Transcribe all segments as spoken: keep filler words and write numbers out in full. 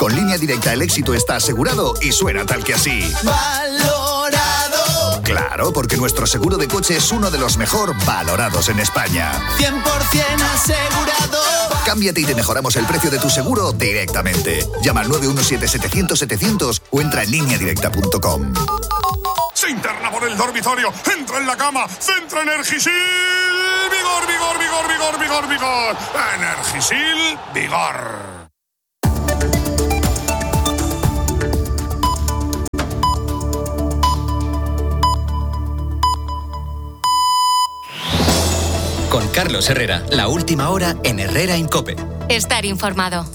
Con Línea Directa el éxito está asegurado y suena tal que así. ¡Valorado! Claro, porque nuestro seguro de coche es uno de los mejor valorados en España. cien por ciento asegurado. Cámbiate y te mejoramos el precio de tu seguro directamente. Llama al nueve uno siete, setecientos, setecientos o entra en línea directa punto com. Se interna por el dormitorio, entra en la cama, centra Energisil. Vigor, vigor, vigor, vigor, vigor, vigor. Energisil, vigor. Con Carlos Herrera, la última hora en Herrera en COPE. Estar informado.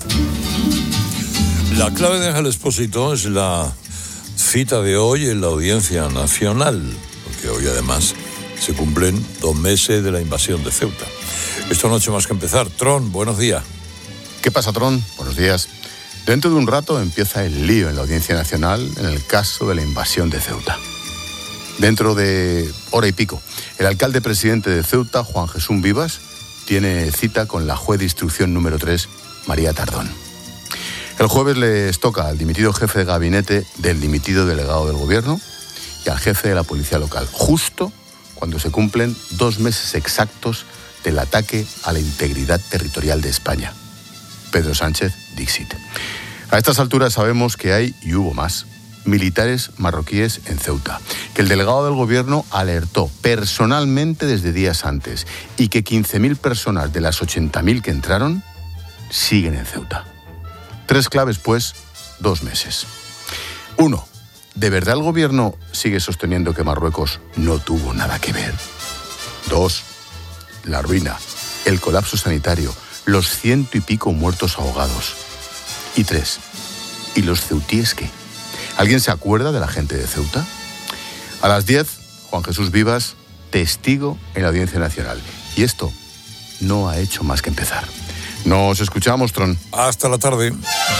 La clave de Ángel Expósito es la cita de hoy en la Audiencia Nacional, porque hoy además se cumplen dos meses de la invasión de Ceuta. Esto no ha hecho más que empezar. Tron, buenos días. ¿Qué pasa, Tron? Buenos días. Dentro de un rato empieza el lío en la Audiencia Nacional en el caso de la invasión de Ceuta. Dentro de hora y pico, el alcalde presidente de Ceuta, Juan Jesús Vivas, tiene cita con la juez de instrucción número tres, María Tardón. El jueves les toca al dimitido jefe de gabinete del dimitido delegado del gobierno y al jefe de la policía local, justo cuando se cumplen dos meses exactos del ataque a la integridad territorial de España. Pedro Sánchez, Dixit. A estas alturas sabemos que hay, y hubo más, militares marroquíes en Ceuta, que el delegado del gobierno alertó personalmente desde días antes y que quince mil personas de las ochenta mil que entraron siguen en Ceuta. Tres claves, pues, dos meses. Uno, ¿de verdad el gobierno sigue sosteniendo que Marruecos no tuvo nada que ver? Dos, la ruina, el colapso sanitario, los ciento y pico muertos ahogados. Y tres, ¿y los ceutíes qué? ¿Alguien se acuerda de la gente de Ceuta? A las diez, Juan Jesús Vivas, testigo en la Audiencia Nacional. Y esto no ha hecho más que empezar. Nos escuchamos, Tron. Hasta la tarde.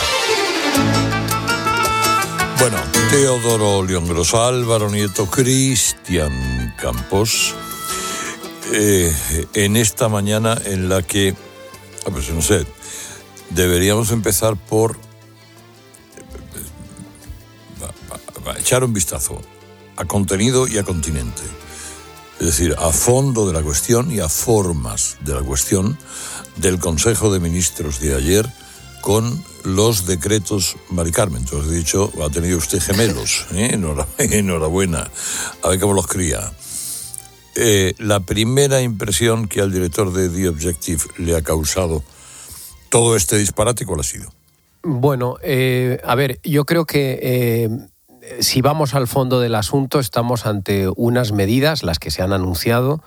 Bueno, Teodoro León Grosso, Álvaro Nieto, Cristian Campos, eh, en esta mañana en la que, a ver, no sé, deberíamos empezar por echar un vistazo a contenido y a continente. Es decir, a fondo de la cuestión y a formas de la cuestión del Consejo de Ministros de ayer con los decretos Mari Carmen. Entonces he dicho, ha tenido usted gemelos, ¿eh? Enhorabuena, a ver cómo los cría. Eh, la primera impresión que al director de The Objective le ha causado todo este disparate, ¿cuál ha sido? Bueno, eh, a ver, yo creo que eh, si vamos al fondo del asunto, estamos ante unas medidas, las que se han anunciado,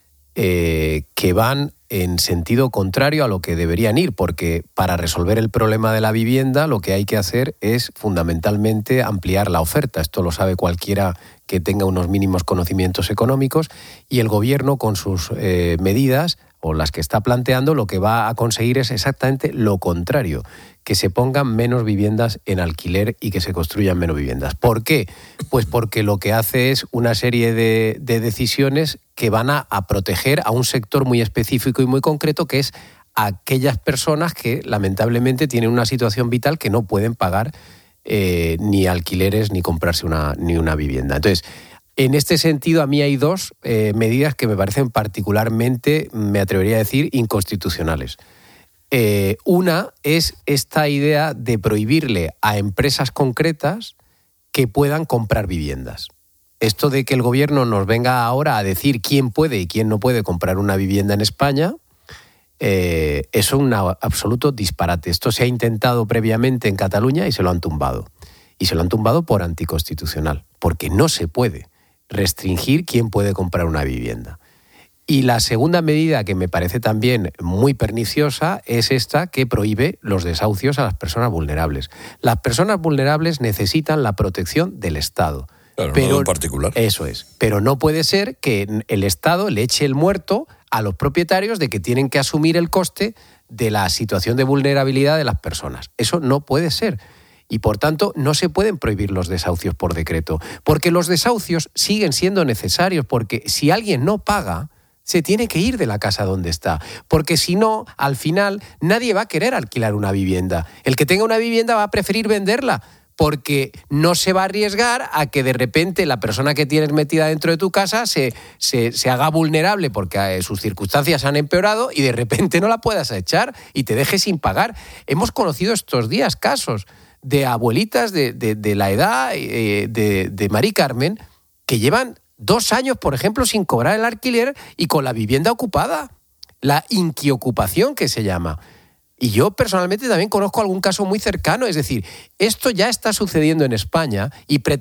eh, que van en sentido contrario a lo que deberían ir, porque para resolver el problema de la vivienda lo que hay que hacer es fundamentalmente ampliar la oferta. Esto lo sabe cualquiera que tenga unos mínimos conocimientos económicos, y el gobierno con sus eh, medidas o las que está planteando lo que va a conseguir es exactamente lo contrario, que se pongan menos viviendas en alquiler y que se construyan menos viviendas. ¿Por qué? Pues porque lo que hace es una serie de, de decisiones que van a, a proteger a un sector muy específico y muy concreto, que es aquellas personas que lamentablemente tienen una situación vital que no pueden pagar eh, ni alquileres ni comprarse una, ni una vivienda. Entonces, en este sentido, a mí hay dos eh, medidas que me parecen particularmente, me atrevería a decir, inconstitucionales. Eh, una es esta idea de prohibirle a empresas concretas que puedan comprar viviendas. Esto de que el gobierno nos venga ahora a decir quién puede y quién no puede comprar una vivienda en España, eh, es un absoluto disparate. Esto se ha intentado previamente en Cataluña y se lo han tumbado. Y se lo han tumbado por anticonstitucional, porque no se puede restringir quién puede comprar una vivienda. Y la segunda medida, que me parece también muy perniciosa, es esta que prohíbe los desahucios a las personas vulnerables. Las personas vulnerables necesitan la protección del Estado. Claro, pero, no en particular. Eso es. Pero no puede ser que el Estado le eche el muerto a los propietarios de que tienen que asumir el coste de la situación de vulnerabilidad de las personas. Eso no puede ser. Y, por tanto, no se pueden prohibir los desahucios por decreto, porque los desahucios siguen siendo necesarios, porque si alguien no paga, se tiene que ir de la casa donde está, porque si no, al final nadie va a querer alquilar una vivienda. El que tenga una vivienda va a preferir venderla, porque no se va a arriesgar a que de repente la persona que tienes metida dentro de tu casa se, se, se haga vulnerable porque sus circunstancias han empeorado y de repente no la puedas echar y te deje sin pagar. Hemos conocido estos días casos de abuelitas de, de, de la edad eh, de, de Mari Carmen que llevan dos años, por ejemplo, sin cobrar el alquiler y con la vivienda ocupada. La inquiocupación, que se llama. Y yo personalmente también conozco algún caso muy cercano. Es decir, esto ya está sucediendo en España y pretendemos